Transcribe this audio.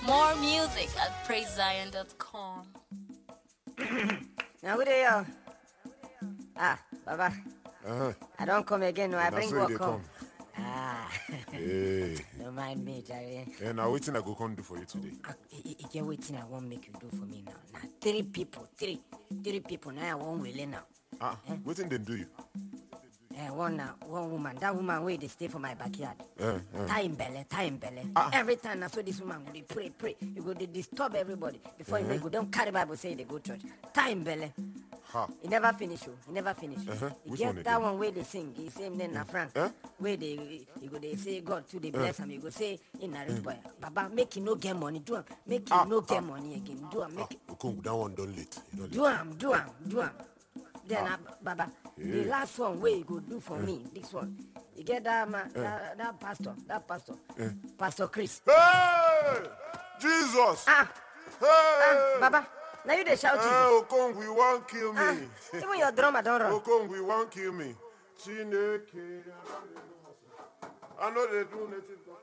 More music at praisezion.com. Now, good day, y'all. Baba. I don't come again, no. I bring so what they come. Hey. Don't mind me, Jerry. And now waiting I go come do for you today. You get waiting I won't make you do for me now. Now, three people now I won't will now. Waiting they do you. One woman, that woman where they stay for my backyard. Time belly. Every time I saw this woman, they pray. You go they disturb everybody before you go. Don't carry Bible say they go church. Time belly. He never finish. You get that one where they sing. He same then na Frank. Where they say God to the bless him. You go say in a rich boy, Baba make him no get money. Do him. Make him no get money again. Do him. Make that one done late. do him. Then Baba, the last one where you go do for me, this one. You get that man, that pastor, Pastor Chris. Hey! Jesus! Hey! Baba, now you they shout Jesus. Okong, we won't kill me. Even your drummer don't run. Okong, we won't kill me. I know they do nothing.